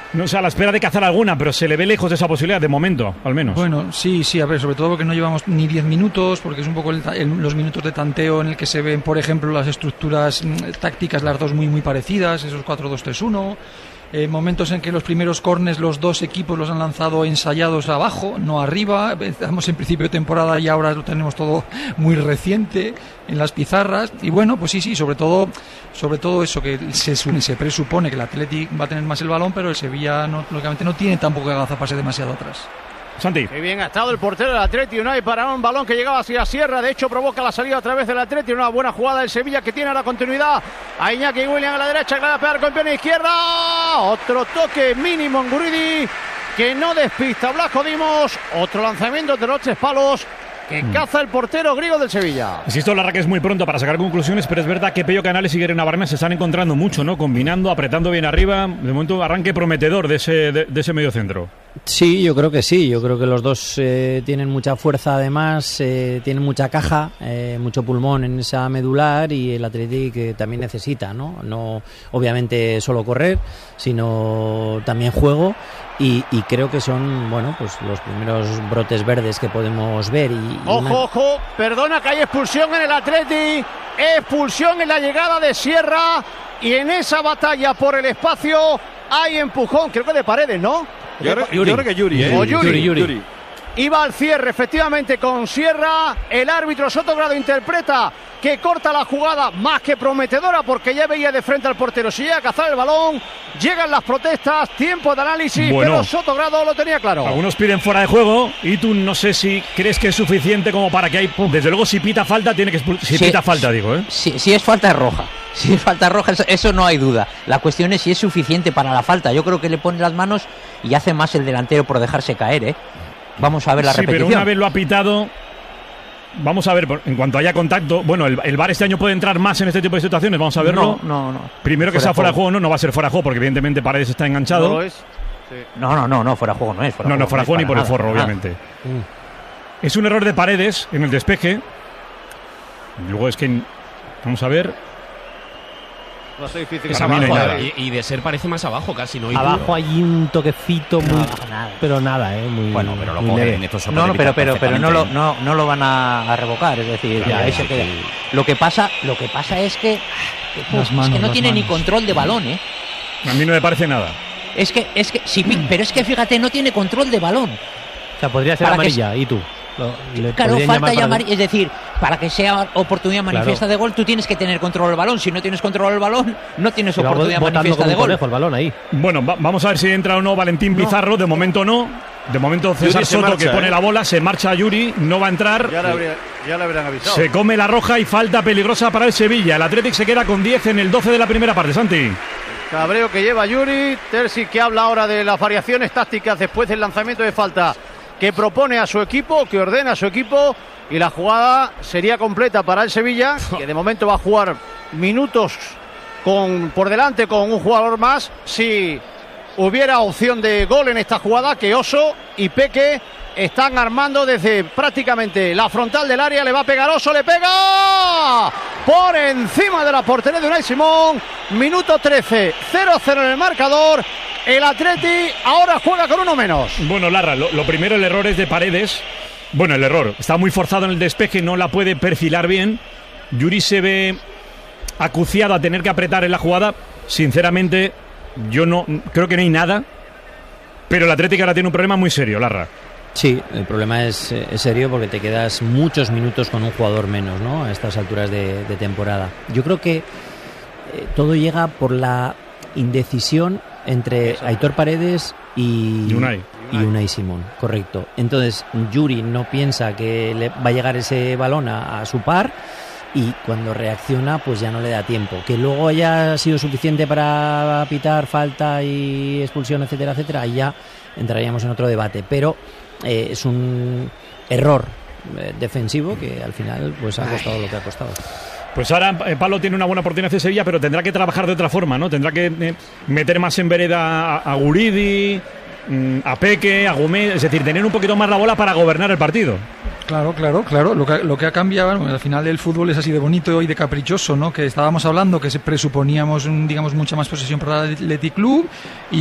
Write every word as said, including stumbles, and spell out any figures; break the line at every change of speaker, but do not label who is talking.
No sé, a la espera de cazar alguna, pero se le ve lejos de esa posibilidad, de momento, al menos.
Bueno, sí, sí, a ver, sobre todo porque no llevamos ni diez minutos, porque es un poco el, el, los minutos de tanteo en el que se ven, por ejemplo, las estructuras mm, tácticas, las dos muy muy parecidas, esos cuatro dos tres uno. Eh, momentos en que los primeros corners los dos equipos los han lanzado ensayados abajo, no arriba. Estamos en principio de temporada y ahora lo tenemos todo muy reciente en las pizarras. Y bueno, pues sí, sí, sobre todo sobre todo eso, que se, se presupone que el Athletic va a tener más el balón, pero el Sevilla no, lógicamente no tiene tampoco que agazaparse demasiado atrás.
Santi.
Qué bien ha estado el portero del Atleti Unai para un balón que llegaba hacia Sierra. De hecho, provoca la salida a través del Atleti. Una buena jugada del Sevilla que tiene la continuidad. A Iñaki William a la derecha, que le va a pegar con pierna izquierda. Otro toque mínimo en Guridi que no despista Blasco Dimos. Otro lanzamiento de los tres palos que mm. caza el portero griego del Sevilla.
Insisto, la verdad que es muy pronto para sacar conclusiones, pero es verdad que Pello Canales y Guerrero Navarrete se están encontrando mucho, ¿no? Combinando, apretando bien arriba. De momento, arranque prometedor de ese, de, de ese medio centro.
Sí, yo creo que sí, yo creo que los dos eh, tienen mucha fuerza, además, eh, tienen mucha caja, eh, mucho pulmón en esa medular, y el Athletic que también necesita, ¿no? No obviamente solo correr, sino también juego, y, y creo que son, bueno, pues los primeros brotes verdes que podemos ver. Y, y
ojo,
una...
ojo, perdona que hay expulsión en el Athletic, expulsión en la llegada de Sierra, y en esa batalla por el espacio hay empujón, creo que de Paredes, ¿no?
Yo creo, yo creo que Yuri, ¿eh?
O Yuri.
Yuri, Yuri. Yuri.
Iba al cierre, efectivamente, con Sierra. El árbitro Sotogrado interpreta que corta la jugada, más que prometedora, porque ya veía de frente al portero. Si llega a cazar el balón, llegan las protestas, tiempo de análisis, bueno, pero Sotogrado lo tenía claro.
Algunos piden fuera de juego, y tú no sé si crees que es suficiente como para que hay... Desde luego, si pita falta, tiene que expulsar. Si sí, pita falta, digo, ¿eh?
Si, si es falta, es roja. Si es falta roja, eso, eso no hay duda. La cuestión es si es suficiente para la falta. Yo creo que le pone las manos y hace más el delantero por dejarse caer, ¿eh? Vamos a ver la
sí,
repetición.
Pero una vez lo ha pitado, vamos a ver, en cuanto haya contacto. Bueno, el, el V A R este año puede entrar más en este tipo de situaciones, vamos a verlo.
No, no, no.
Primero que fuera sea fuera de juego, no, no va a ser fuera de juego, porque evidentemente Paredes está enganchado.
No lo es. Sí.
No, no, no, no, fuera de juego no es. Fuera
no,
juego,
no, fuera de juego ni por
nada,
el forro,
nada.
obviamente. Mm. Es un error de Paredes en el despeje. Luego es que, vamos a ver...
Va a ser difícil.
Es abajo, y, y de ser parece más abajo casi, ¿no?
Abajo hay un toquecito muy,
no, nada.
pero nada, ¿eh? Muy,
bueno, pero lo
cogen
estos no, no, pero pero pero no lo no no lo van a, a revocar, es decir, ya, ya, que, sí. lo que pasa lo que pasa es que, uf, manos, es que no tiene manos. ni control de balón, ¿eh?
A mí no me parece nada.
Es que es que sí, pero es que fíjate, no tiene control de balón.
O sea, podría ser amarilla, que, ¿y tú?
Lo, claro, falta llamar, es decir, para que sea oportunidad manifiesta claro. de gol, tú tienes que tener control del balón. Si no tienes control del balón, no tienes Pero oportunidad manifiesta de gol.
Conejo, el balón ahí.
Bueno, va, vamos a ver si entra o no Valentín no. Pizarro. De momento no. De momento César Soto, marcha, que pone ¿eh? la bola, se marcha a Yuri, no va a entrar.
Ya le, habría, ya le habrán avisado.
Se come la roja y falta peligrosa para el Sevilla. El Athletic se queda con diez en el doce de la primera parte, Santi.
Cabreo que lleva Yuri. Terzi que habla ahora de las variaciones tácticas después del lanzamiento de falta que propone a su equipo, que ordena a su equipo, y la jugada sería completa para el Sevilla, que de momento va a jugar minutos con por delante con un jugador más. Si hubiera opción de gol en esta jugada, que Oso y Peque están armando desde prácticamente la frontal del área. Le va a pegar Oso, le pega por encima de la portería de Unai Simón. Minuto trece, cero cero en el marcador. El Atleti ahora juega con uno menos.
Bueno, Larra, lo, lo primero, el error es de Paredes. Bueno, el error, está muy forzado en el despeje, no la puede perfilar bien. Yuri se ve acuciado a tener que apretar en la jugada. Sinceramente, yo no creo que no hay nada. Pero el Atlético ahora tiene un problema muy serio, Larra.
Sí, el problema es, es serio porque te quedas muchos minutos con un jugador menos, ¿no? A estas alturas de, de temporada. Yo creo que eh, todo llega por la indecisión entre Aitor Paredes y
Unai.
y Unai Simón, correcto. Entonces Yuri no piensa que le va a llegar ese balón a, a su par, y cuando reacciona pues ya no le da tiempo. Que luego haya sido suficiente para pitar falta y expulsión, etcétera, etcétera, ahí ya entraríamos en otro debate, pero eh, es un error eh, defensivo que al final pues ha costado Ay. lo que ha costado.
Pues ahora eh, Pablo tiene una buena oportunidad de Sevilla, pero tendrá que trabajar de otra forma, ¿no? Tendrá que eh, meter más en vereda a, a Guridi, a Peque, a Gómez, es decir, tener un poquito más la bola para gobernar el partido.
Claro, claro, claro. Lo que, lo que ha cambiado, bueno, al final el fútbol es así de bonito y de caprichoso, ¿no? Que estábamos hablando que presuponíamos, un, digamos, mucha más posesión para el Athletic Club, y